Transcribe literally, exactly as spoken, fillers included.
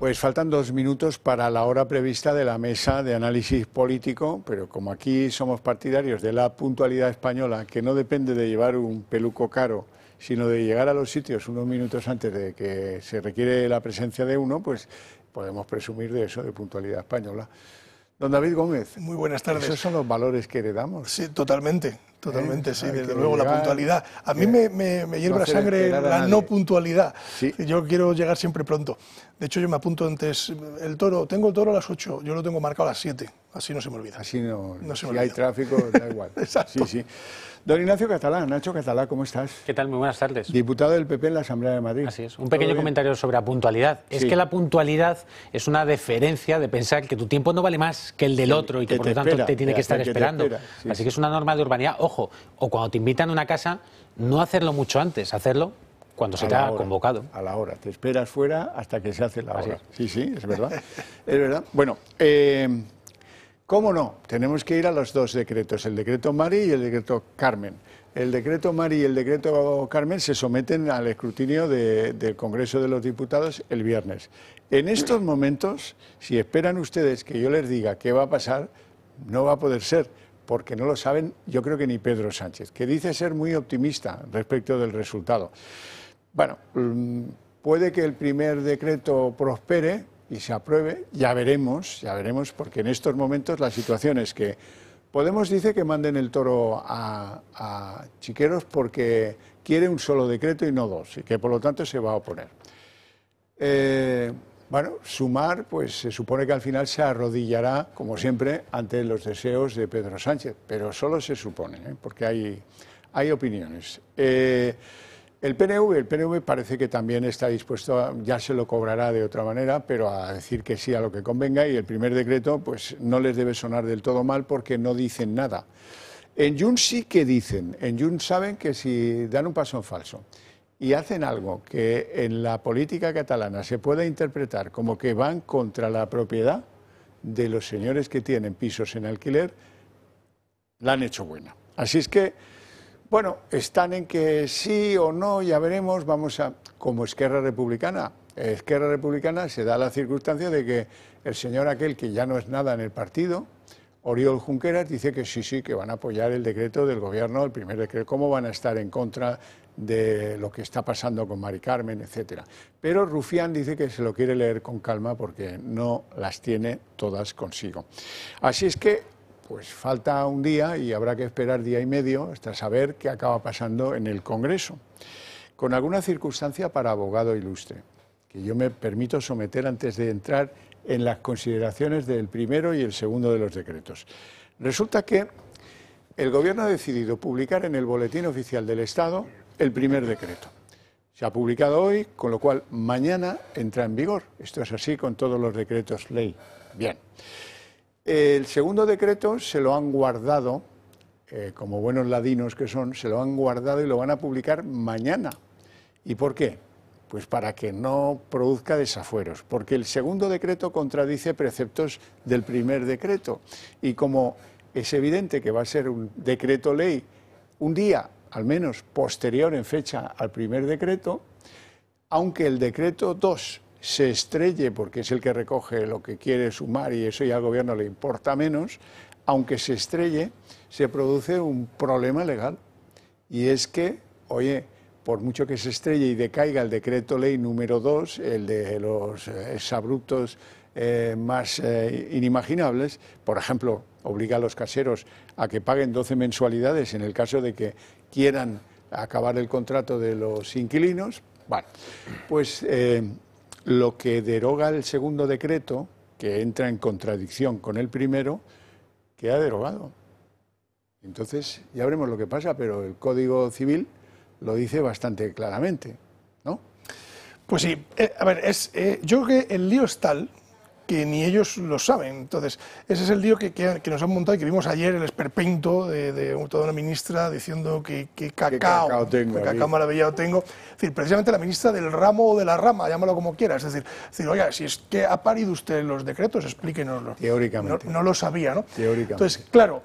Pues faltan dos minutos para la hora prevista de la mesa de análisis político, pero como aquí somos partidarios de la puntualidad española, que no depende de llevar un peluco caro, sino de llegar a los sitios unos minutos antes de que se requiere la presencia de uno, pues podemos presumir de eso, de puntualidad española. Don David Gómez. Muy buenas tardes. Esos son los valores que heredamos. Sí, totalmente, totalmente, ¿Eh? sí, Hay desde luego, la puntualidad. A mí me, me, me hierve no la sangre la no puntualidad. Sí. Yo quiero llegar siempre pronto. De hecho, yo me apunto antes, el toro, tengo el toro a las ocho, yo lo tengo marcado a las siete, así no se me olvida. Así no, no se si me hay olvida. tráfico, da igual. Exacto. Sí, sí. Don Ignacio Catalá, Nacho Catalá, ¿cómo estás? ¿Qué tal? Muy buenas tardes. Diputado del P P en la Asamblea de Madrid. Así es. Un pequeño comentario sobre la puntualidad. Sí. Es que la puntualidad es una deferencia de pensar que tu tiempo no vale más que el del Sí, otro y que, que por te lo tanto espera, te tiene que que estar hace que te esperando. espera, sí, Así sí. que es una norma de urbanidad. Ojo, o cuando te invitan a una casa, no hacerlo mucho antes, hacerlo cuando se A te la ha hora, convocado. A la hora. Te esperas fuera hasta que se hace la Así hora. es. Sí, sí, es verdad. Es verdad. Bueno, eh, ¿cómo no? Tenemos que ir a los dos decretos, el decreto Mari y el decreto Carmen. El decreto Mari y el decreto Carmen se someten al escrutinio de, del Congreso de los Diputados el viernes. En estos momentos, si esperan ustedes que yo les diga qué va a pasar, no va a poder ser, porque no lo saben, yo creo que ni Pedro Sánchez, que dice ser muy optimista respecto del resultado. Bueno, puede que el primer decreto prospere y se apruebe, ya veremos, ya veremos, porque en estos momentos la situación es que Podemos dice que manden el toro a, a Chiqueros porque quiere un solo decreto y no dos, y que por lo tanto se va a oponer. Eh, bueno, Sumar, pues se supone que al final se arrodillará, como siempre, ante los deseos de Pedro Sánchez, pero solo se supone, ¿eh? porque hay, hay opiniones. Eh, El P N V, el P N V parece que también está dispuesto, a, ya se lo cobrará de otra manera, pero a decir que sí a lo que convenga, y el primer decreto pues no les debe sonar del todo mal porque no dicen nada. En Junts sí que dicen, en Junts saben que si dan un paso en falso y hacen algo que en la política catalana se pueda interpretar como que van contra la propiedad de los señores que tienen pisos en alquiler, la han hecho buena. Así es que, bueno, están en que sí o no, ya veremos, vamos a, como Esquerra Republicana. Esquerra Republicana se da la circunstancia de que el señor aquel que ya no es nada en el partido, Oriol Junqueras, dice que sí, sí, que van a apoyar el decreto del gobierno, el primer decreto, cómo van a estar en contra de lo que está pasando con Mari Carmen, etcétera. Pero Rufián dice que se lo quiere leer con calma porque no las tiene todas consigo. Así es que, pues falta un día y habrá que esperar día y medio hasta saber qué acaba pasando en el Congreso. Con alguna circunstancia para abogado ilustre, que yo me permito someter antes de entrar en las consideraciones del primero y el segundo de los decretos. Resulta que el Gobierno ha decidido publicar en el Boletín Oficial del Estado el primer decreto. Se ha publicado hoy, con lo cual mañana entra en vigor. Esto es así con todos los decretos ley. Bien. El segundo decreto se lo han guardado, eh, como buenos ladinos que son, se lo han guardado y lo van a publicar mañana. ¿Y por qué? Pues para que no produzca desafueros, porque el segundo decreto contradice preceptos del primer decreto. Y como es evidente que va a ser un decreto ley un día, al menos posterior en fecha al primer decreto, aunque el decreto dos se estrelle porque es el que recoge lo que quiere Sumar y eso ya al gobierno le importa menos, aunque se estrelle, se produce un problema legal. Y es que, oye, por mucho que se estrelle y decaiga el decreto ley número dos, el de los eh, exabruptos eh, más eh, inimaginables, por ejemplo, obliga a los caseros a que paguen doce mensualidades en el caso de que quieran acabar el contrato de los inquilinos, bueno, pues Eh, lo que deroga el segundo decreto, que entra en contradicción con el primero, queda derogado. Entonces, ya veremos lo que pasa, pero el Código Civil lo dice bastante claramente, ¿no? Pues sí, eh, a ver, es, eh, yo creo que el lío es tal que ni ellos lo saben. Entonces, ese es el lío que, que, que nos han montado y que vimos ayer, el esperpento de, de toda una ministra diciendo que, que cacao, cacao tengo, que cacao maravillado tengo. Es decir, precisamente la ministra del ramo o de la rama, llámalo como quieras. Es decir, es decir, oiga, si es que ha parido usted los decretos, explíquenoslo. Teóricamente. No, no lo sabía, ¿no? Teóricamente. Entonces, claro,